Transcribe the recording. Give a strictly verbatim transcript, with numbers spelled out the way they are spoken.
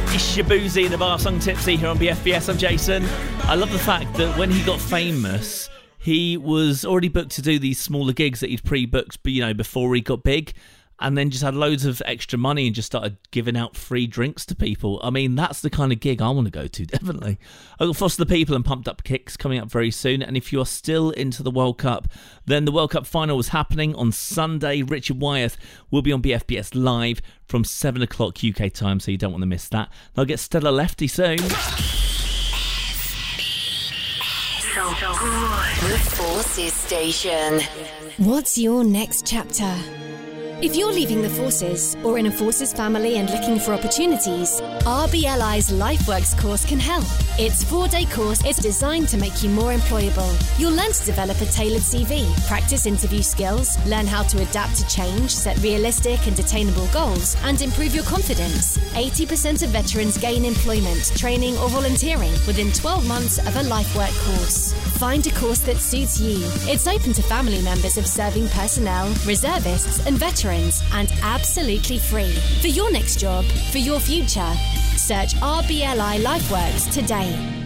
Ishibuzi in the bar, song Tipsy here on B F B S. I'm Jason. I love the fact that when he got famous, he was already booked to do these smaller gigs that he'd pre-booked, you know, before he got big, and then just had loads of extra money and just started giving out free drinks to people. I mean, that's the kind of gig I want to go to, definitely. I've got Foster the People and Pumped Up Kicks coming up very soon. And if you are still into the World Cup, then the World Cup final is happening on Sunday. Richard Wyeth will be on B F B S Live from seven o'clock U K time, so you don't want to miss that. I'll get Stella Lefty soon. The Forces Station. What's your next chapter? If you're leaving the Forces or in a Forces family and looking for opportunities, R B L I's LifeWorks course can help. Its four-day course is designed to make you more employable. You'll learn to develop a tailored C V, practice interview skills, learn how to adapt to change, set realistic and attainable goals, and improve your confidence. eighty percent of veterans gain employment, training or volunteering within twelve months of a LifeWork course. Find a course that suits you. It's open to family members of serving personnel, reservists and veterans, and absolutely free. For your next job, for your future, search R B L I LifeWorks today.